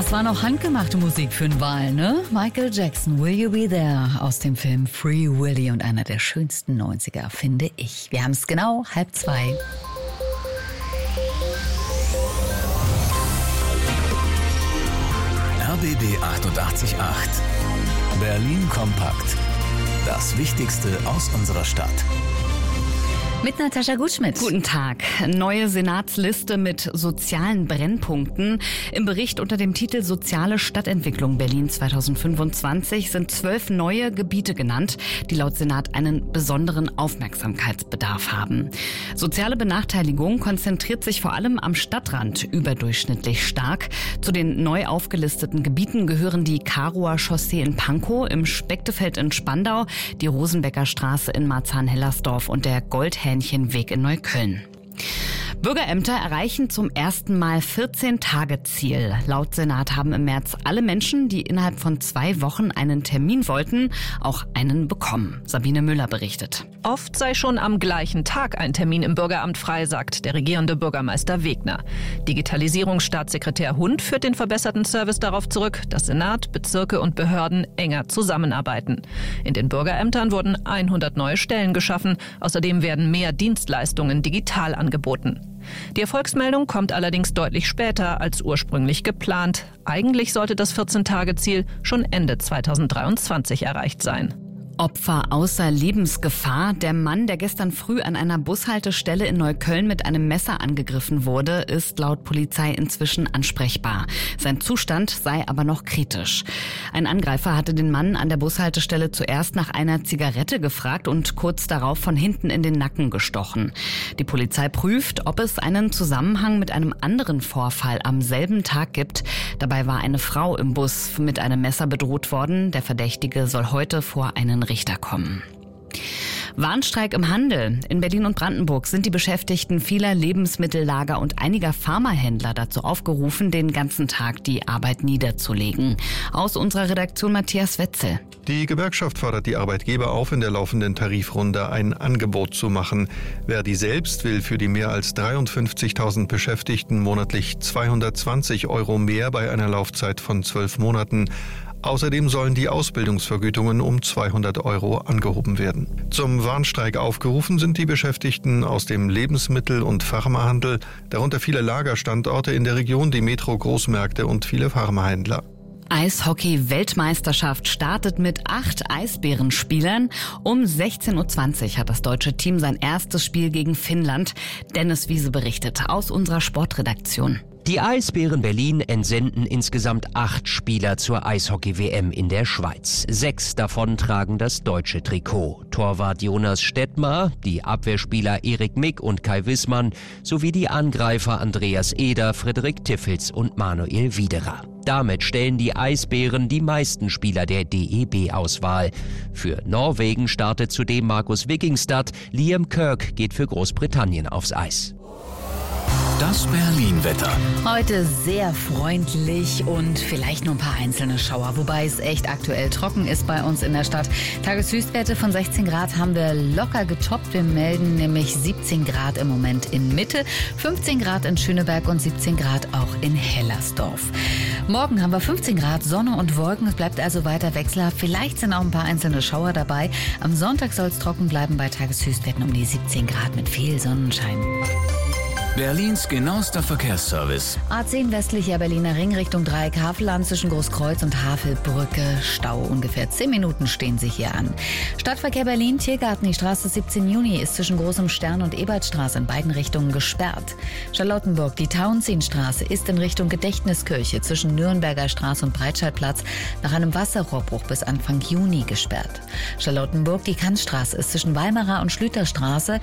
Das war noch handgemachte Musik für den Wahl, ne? Michael Jackson, Will You Be There aus dem Film Free Willy und einer der schönsten 90er, finde ich. Wir haben es genau 1:30. RBB 888. Berlin kompakt. Das Wichtigste aus unserer Stadt. Mit Natascha Gutschmidt. Guten Tag. Neue Senatsliste mit sozialen Brennpunkten. Im Bericht unter dem Titel Soziale Stadtentwicklung Berlin 2025 sind 12 neue Gebiete genannt, die laut Senat einen besonderen Aufmerksamkeitsbedarf haben. Soziale Benachteiligung konzentriert sich vor allem am Stadtrand überdurchschnittlich stark. Zu den neu aufgelisteten Gebieten gehören die Karower Chaussee in Pankow, im Spektefeld in Spandau, die Rosenbecker Straße in Marzahn-Hellersdorf und der Goldhähnchenweg in Neukölln. Bürgerämter erreichen zum ersten Mal 14-Tage-Ziel. Laut Senat haben im März alle Menschen, die innerhalb von 2 Wochen einen Termin wollten, auch einen bekommen. Sabine Müller berichtet. Oft sei schon am gleichen Tag ein Termin im Bürgeramt frei, sagt der regierende Bürgermeister Wegner. Digitalisierungsstaatssekretär Hund führt den verbesserten Service darauf zurück, dass Senat, Bezirke und Behörden enger zusammenarbeiten. In den Bürgerämtern wurden 100 neue Stellen geschaffen. Außerdem werden mehr Dienstleistungen digital angeboten. Die Erfolgsmeldung kommt allerdings deutlich später als ursprünglich geplant. Eigentlich sollte das 14-Tage-Ziel schon Ende 2023 erreicht sein. Opfer außer Lebensgefahr. Der Mann, der gestern früh an einer Bushaltestelle in Neukölln mit einem Messer angegriffen wurde, ist laut Polizei inzwischen ansprechbar. Sein Zustand sei aber noch kritisch. Ein Angreifer hatte den Mann an der Bushaltestelle zuerst nach einer Zigarette gefragt und kurz darauf von hinten in den Nacken gestochen. Die Polizei prüft, ob es einen Zusammenhang mit einem anderen Vorfall am selben Tag gibt. Dabei war eine Frau im Bus mit einem Messer bedroht worden. Der Verdächtige soll heute vor einen Richter kommen. Warnstreik im Handel. In Berlin und Brandenburg sind die Beschäftigten vieler Lebensmittellager und einiger Pharmahändler dazu aufgerufen, den ganzen Tag die Arbeit niederzulegen. Aus unserer Redaktion Matthias Wetzel. Die Gewerkschaft fordert die Arbeitgeber auf, in der laufenden Tarifrunde ein Angebot zu machen. Verdi selbst will für die mehr als 53.000 Beschäftigten monatlich 220 € mehr bei einer Laufzeit von 12 Monaten. Außerdem sollen die Ausbildungsvergütungen um 200 € angehoben werden. Zum Warnstreik aufgerufen sind die Beschäftigten aus dem Lebensmittel- und Pharmahandel, darunter viele Lagerstandorte in der Region, die Metro-Großmärkte und viele Pharmahändler. Eishockey-Weltmeisterschaft startet mit 8 Eisbärenspielern. Um 16:20 Uhr hat das deutsche Team sein erstes Spiel gegen Finnland. Dennis Wiese berichtet aus unserer Sportredaktion. Die Eisbären Berlin entsenden insgesamt 8 Spieler zur Eishockey-WM in der Schweiz. 6 davon tragen das deutsche Trikot. Torwart Jonas Stettmar, die Abwehrspieler Erik Mick und Kai Wissmann sowie die Angreifer Andreas Eder, Frederik Tiffels und Manuel Widerer. Damit stellen die Eisbären die meisten Spieler der DEB-Auswahl. Für Norwegen startet zudem Markus Wikingstad. Liam Kirk geht für Großbritannien aufs Eis. Das Berlin-Wetter. Heute sehr freundlich und vielleicht nur ein paar einzelne Schauer, wobei es echt aktuell trocken ist bei uns in der Stadt. Tageshöchstwerte von 16 Grad haben wir locker getoppt. Wir melden nämlich 17 Grad im Moment in Mitte, 15 Grad in Schöneberg und 17 Grad auch in Hellersdorf. Morgen haben wir 15 Grad, Sonne und Wolken. Es bleibt also weiter wechselhaft. Vielleicht sind auch ein paar einzelne Schauer dabei. Am Sonntag soll es trocken bleiben bei Tageshöchstwerten um die 17 Grad mit viel Sonnenschein. Berlins genauester Verkehrsservice. A10 westlicher Berliner Ring Richtung Dreieck Havelland zwischen Großkreuz und Havelbrücke. Stau ungefähr 10 Minuten stehen Sie hier an. Stadtverkehr Berlin, Tiergarten, die Straße 17 Juni ist zwischen Großem Stern und Ebertstraße in beiden Richtungen gesperrt. Charlottenburg, die Tauentzienstraße ist in Richtung Gedächtniskirche zwischen Nürnberger Straße und Breitscheidplatz nach einem Wasserrohrbruch bis Anfang Juni gesperrt. Charlottenburg, die Kantstraße ist zwischen Weimarer und Schlüterstraße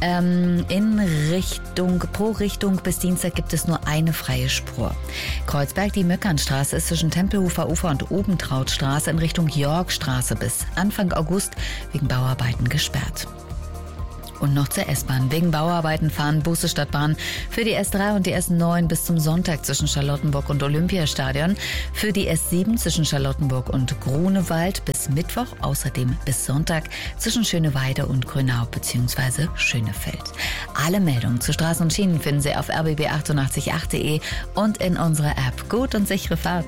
pro Richtung bis Dienstag gibt es nur eine freie Spur. Kreuzberg, die Möckernstraße ist zwischen Tempelhofer Ufer und Obentrautstraße in Richtung Yorkstraße bis Anfang August wegen Bauarbeiten gesperrt. Und noch zur S-Bahn. Wegen Bauarbeiten fahren Busse Stadtbahn für die S3 und die S9 bis zum Sonntag zwischen Charlottenburg und Olympiastadion. Für die S7 zwischen Charlottenburg und Grunewald bis Mittwoch. Außerdem bis Sonntag zwischen Schöneweide und Grünau bzw. Schönefeld. Alle Meldungen zu Straßen und Schienen finden Sie auf rbb888.de und in unserer App. Gut und sichere Fahrt.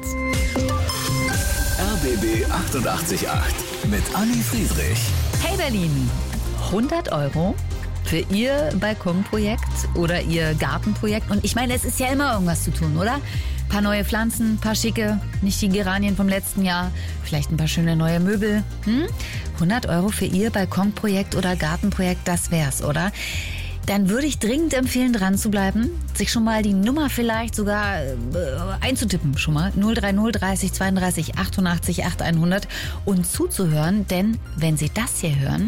RBB 888 mit Anni Friedrich. Hey Berlin, 100 € für Ihr Balkonprojekt oder Ihr Gartenprojekt. Und ich meine, es ist ja immer irgendwas zu tun, oder? Ein paar neue Pflanzen, ein paar schicke, nicht die Geranien vom letzten Jahr, vielleicht ein paar schöne neue Möbel. 100 € für Ihr Balkonprojekt oder Gartenprojekt, das wär's, oder? Dann würde ich dringend empfehlen, dran zu bleiben, sich schon mal die Nummer vielleicht sogar einzutippen, schon mal 030 30 32 88 8100 und zuzuhören, denn wenn Sie das hier hören,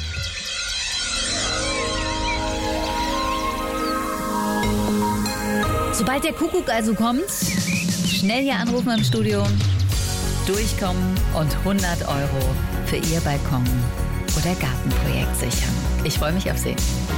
sobald der Kuckuck also kommt, schnell hier anrufen im Studio, durchkommen und 100 € für Ihr Balkon oder Gartenprojekt sichern. Ich freue mich auf Sie.